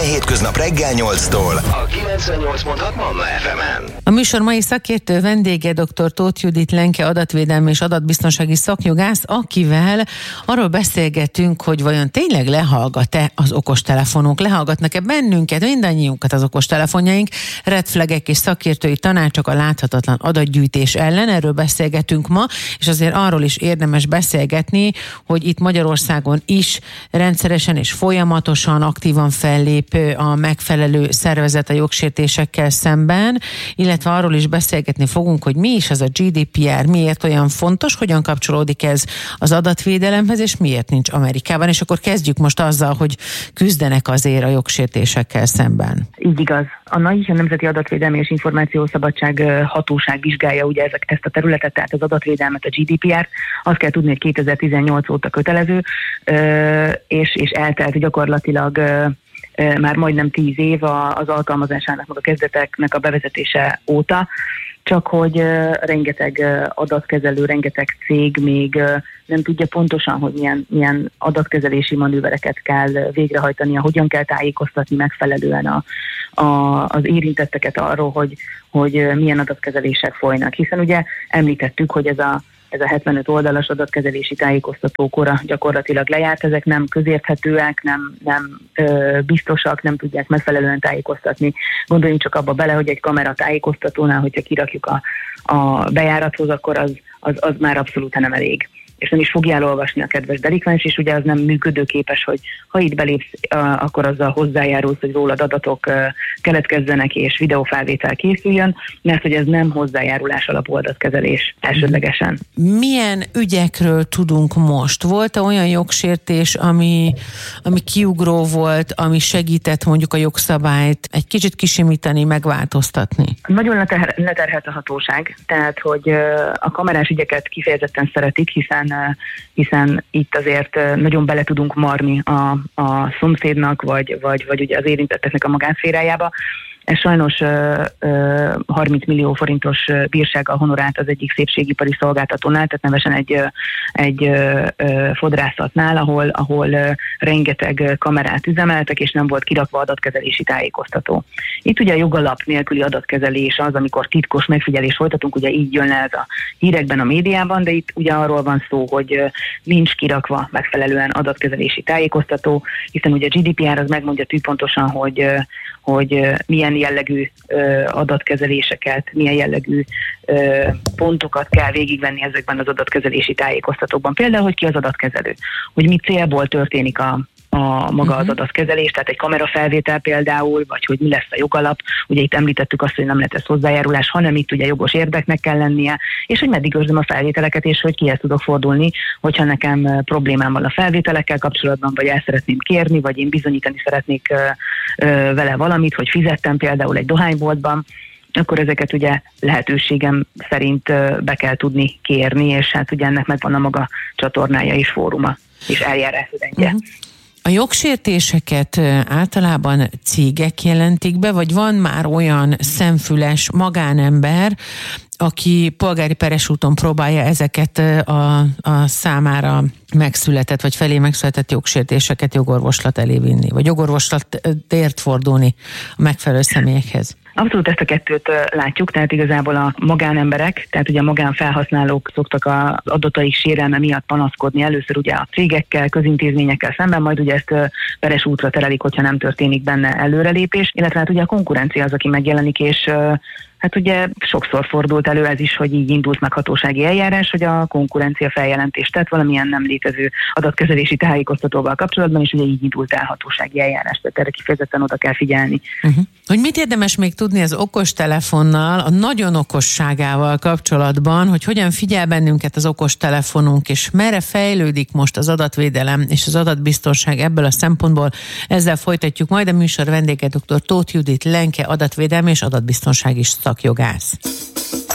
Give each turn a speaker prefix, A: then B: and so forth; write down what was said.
A: Minden hétköznap reggel 8-tól a 98.6 Manna FM-en.
B: A műsor mai szakértő vendége dr. Tóth Judit Lenke adatvédelmi és adatbiztonsági szakjogász, akivel arról beszélgetünk, hogy vajon tényleg lehallgat-e az okostelefonunk, lehallgatnak-e bennünket, mindannyiunkat az okostelefonjaink, red flagek és szakértői tanácsok a láthatatlan adatgyűjtés ellen, erről beszélgetünk ma, és azért arról is érdemes beszélgetni, hogy itt Magyarországon is rendszeresen és folyamatosan aktívan fellép a megfelelő szervezet a jogsértésekkel szemben, illetve arról is beszélgetni fogunk, hogy mi is az a GDPR, miért olyan fontos, hogyan kapcsolódik ez az adatvédelemhez, és miért nincs Amerikában. És akkor kezdjük most azzal, hogy küzdenek azért a jogsértésekkel szemben.
C: Így igaz. A NAI, a Nemzeti Adatvédelmi és Információszabadság Hatóság vizsgálja ugye ezt a területet, tehát az adatvédelmet, a GDPR-t. Azt kell tudni, hogy 2018 óta kötelező, és eltelt gyakorlatilag már majdnem 10 év az alkalmazásának, meg a kezdeteknek a bevezetése óta, csak hogy rengeteg adatkezelő, rengeteg cég még nem tudja pontosan, hogy milyen adatkezelési manővereket kell végrehajtania, hogyan kell tájékoztatni megfelelően az érintetteket arról, hogy milyen adatkezelések folynak. Hiszen ugye említettük, hogy ez a 75 oldalas adatkezelési tájékoztatókora gyakorlatilag lejárt, ezek nem közérthetőek, nem biztosak, nem tudják megfelelően tájékoztatni. Gondoljunk csak abba bele, hogy egy kamera tájékoztatónál, hogyha kirakjuk a bejárathoz, akkor az már abszolút nem elég. És nem is fogja elolvasni a kedves delikvens, és ugye az nem működőképes, hogy ha itt belépsz, akkor azzal hozzájárulsz, hogy rólad adatok keletkezzenek és videófelvétel készüljön, mert hogy ez nem hozzájárulás alapú adatkezelés elsődlegesen.
B: Milyen ügyekről tudunk most? Volt-e olyan jogsértés, ami kiugró volt, ami segített mondjuk a jogszabályt egy kicsit kisimítani, megváltoztatni?
C: Nagyon leterhelt a hatóság, tehát hogy a kamerás ügyeket kifejezetten szeretik, hiszen itt azért nagyon bele tudunk marni a szomszédnak, vagy ugye az érintetteknek a magánszférájába. Ez sajnos 30 millió forintos bírsággal honorált az egyik szépségipari szolgáltatónál, tehát nevesen egy fodrászatnál, ahol rengeteg kamerát üzemeltek, és nem volt kirakva adatkezelési tájékoztató. Itt ugye a jogalap nélküli adatkezelés az, amikor titkos megfigyelést folytatunk, ugye így jön le ez a hírekben, a médiában, de itt ugye arról van szó, hogy nincs kirakva megfelelően adatkezelési tájékoztató, hiszen ugye a GDPR az megmondja tűpontosan, hogy milyen jellegű adatkezeléseket, milyen jellegű pontokat kell végigvenni ezekben az adatkezelési tájékoztatókban. Például, hogy ki az adatkezelő, hogy mi célból történik maga az adatkezelés, tehát egy kamerafelvétel például, vagy hogy mi lesz a jogalap. Ugye itt említettük azt, hogy nem lehet ez hozzájárulás, hanem itt ugye jogos érdeknek kell lennie, és hogy meddig őrzöm a felvételeket, és hogy kihez tudok fordulni, hogyha nekem problémám van a felvételekkel kapcsolatban, vagy el szeretném kérni, vagy én bizonyítani szeretnék vele valamit, hogy fizettem például egy dohányboltban, akkor ezeket ugye lehetőségem szerint be kell tudni kérni, és hát ugye ennek megvan a maga csatornája és fóruma, és eljárásrendje.
B: A jogsértéseket általában cégek jelentik be, vagy van már olyan szemfüles magánember, aki polgári peres úton próbálja ezeket a számára megszületett, vagy felé megszületett jogsértéseket jogorvoslat elé vinni, vagy jogorvoslatért fordulni a megfelelő személyekhez?
C: Abszolút ezt a kettőt látjuk, tehát igazából a magánemberek, tehát ugye a magánfelhasználók szoktak az adataik sérelme miatt panaszkodni először ugye a cégekkel, közintézményekkel szemben, majd ugye ezt peres útra terelik, hogyha nem történik benne előrelépés, illetve hát ugye a konkurencia az, aki megjelenik, és hát ugye sokszor fordult elő ez is, hogy így indult meg hatósági eljárás, hogy a konkurencia feljelentést tett valamilyen nem létező adatkezelési tájékoztatóval kapcsolatban, és ugye így indult el hatósági eljárás, tehát erre kifejezetten oda kell figyelni.
B: Hogy mit érdemes még tudni az okostelefonnal, a nagyon okosságával kapcsolatban, hogy hogyan figyel bennünket az okostelefonunk, és merre fejlődik most az adatvédelem és az adatbiztonság ebből a szempontból. Ezzel folytatjuk majd. A műsor vendége dr. Tóth Judit Lenke, adatvédelmi és adatbiztonsági szakjogász.